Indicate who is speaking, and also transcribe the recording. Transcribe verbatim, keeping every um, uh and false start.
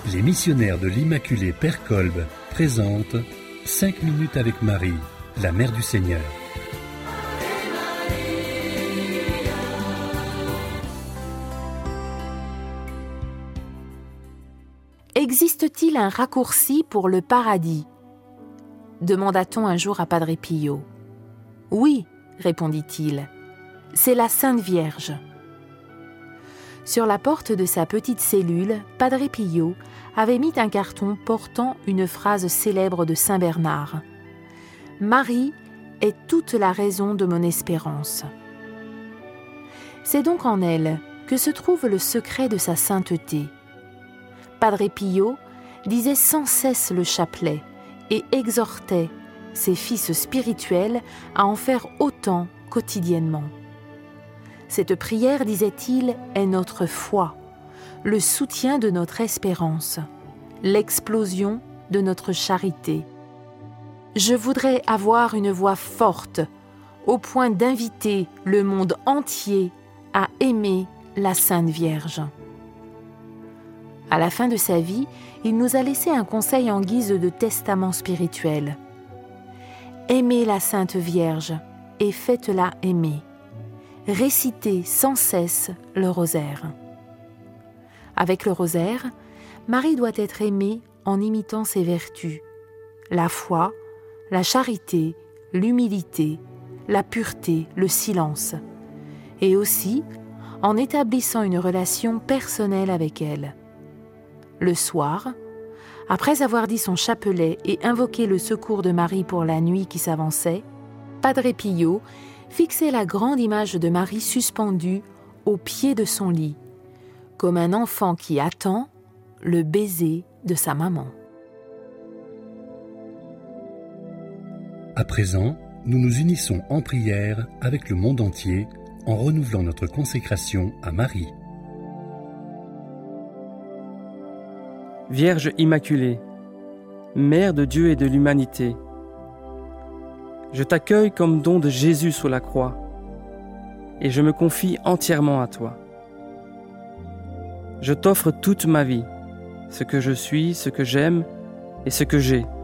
Speaker 1: Les missionnaires de l'Immaculée Père Kolb présentent cinq minutes avec Marie, la Mère du Seigneur.
Speaker 2: Existe-t-il un raccourci pour le paradis ? Demanda-t-on un jour à Padre Pio. Oui, répondit-il, c'est la Sainte Vierge. Sur la porte de sa petite cellule, Padre Pio avait mis un carton portant une phrase célèbre de Saint Bernard. « Marie est toute la raison de mon espérance. » C'est donc en elle que se trouve le secret de sa sainteté. Padre Pio disait sans cesse le chapelet et exhortait ses fils spirituels à en faire autant quotidiennement. Cette prière, disait-il, est notre foi, le soutien de notre espérance, l'explosion de notre charité. Je voudrais avoir une voix forte, au point d'inviter le monde entier à aimer la Sainte Vierge. À la fin de sa vie, il nous a laissé un conseil en guise de testament spirituel. Aimez la Sainte Vierge et faites-la aimer. Récitez sans cesse le rosaire. Avec le rosaire, Marie doit être aimée en imitant ses vertus, la foi, la charité, l'humilité, la pureté, le silence, et aussi en établissant une relation personnelle avec elle. Le soir, après avoir dit son chapelet et invoqué le secours de Marie pour la nuit qui s'avançait, Padre Pio fixait la grande image de Marie suspendue au pied de son lit, comme un enfant qui attend le baiser de sa maman.
Speaker 1: À présent, nous nous unissons en prière avec le monde entier en renouvelant notre consécration à Marie.
Speaker 3: Vierge Immaculée, Mère de Dieu et de l'humanité, je t'accueille comme don de Jésus sur la croix et je me confie entièrement à toi. Je t'offre toute ma vie, ce que je suis, ce que j'aime et ce que j'ai.